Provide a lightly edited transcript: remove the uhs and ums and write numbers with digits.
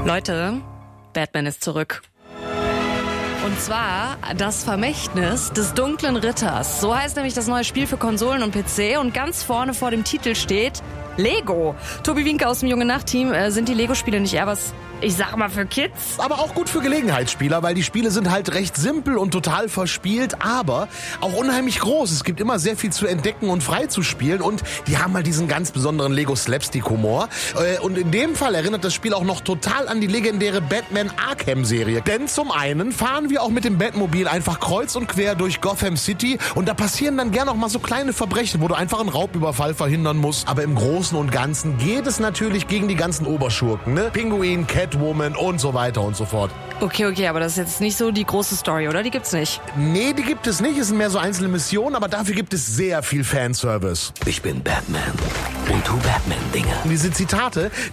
Leute, Batman ist zurück. Und zwar das Vermächtnis des dunklen Ritters. So heißt nämlich das neue Spiel für Konsolen und PC. Und ganz vorne vor dem Titel steht Lego. Tobi Wienke aus dem Junge-Nacht-Team. Sind die Lego-Spiele nicht eher was, ich sag mal, für Kids? Aber auch gut für Gelegenheitsspieler, weil die Spiele sind halt recht simpel und total verspielt, aber auch unheimlich groß. Es gibt immer sehr viel zu entdecken und frei zu spielen und die haben halt diesen ganz besonderen Lego-Slapstick-Humor. Und in dem Fall erinnert das Spiel auch noch total an die legendäre Batman Arkham-Serie. Denn zum einen fahren wir auch mit dem Batmobil einfach kreuz und quer durch Gotham City und da passieren dann gerne auch mal so kleine Verbrechen, wo du einfach einen Raubüberfall verhindern musst. Aber im Großen und Ganzen geht es natürlich gegen die ganzen Oberschurken, ne? Pinguin, Catwoman und so weiter und so fort. Okay, aber das ist jetzt nicht so die große Story, oder? Die gibt's nicht. Nee, die gibt es nicht. Es sind mehr so einzelne Missionen, aber dafür gibt es sehr viel Fanservice. Ich bin Batman und tu Batman-Dinge. Diese Zitate,